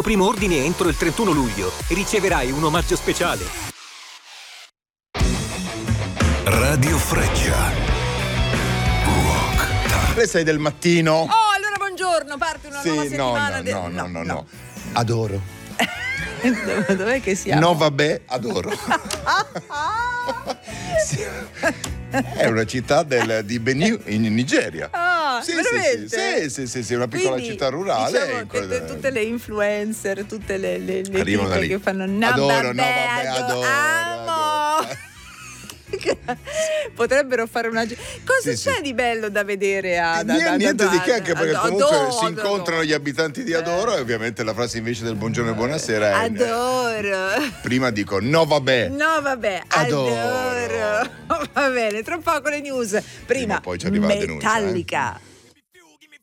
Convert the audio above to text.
primo ordine entro il 31 luglio e riceverai un omaggio speciale. Radio Freccia. Rock. Le 6 del mattino. Oh, allora buongiorno, parte una nuova settimana. No. Adoro. Dov'è che siamo? No, vabbè, adoro. Sì. È una città di Benin in Nigeria. Ah, veramente? Sì, una piccola Quindi, città rurale. Diciamo che tutte le influencer, tutte le Arrivano da lì. che fanno Adoro. amo. Potrebbero fare una. Cosa c'è di bello da vedere niente di che, anche perché comunque si Adoro. incontrano gli abitanti di Adoro e ovviamente la frase invece del buongiorno e buonasera è Adoro. prima dico no vabbè Adoro. Va bene, tra poco le news. Prima poi ci arriva la denuncia, Metallica.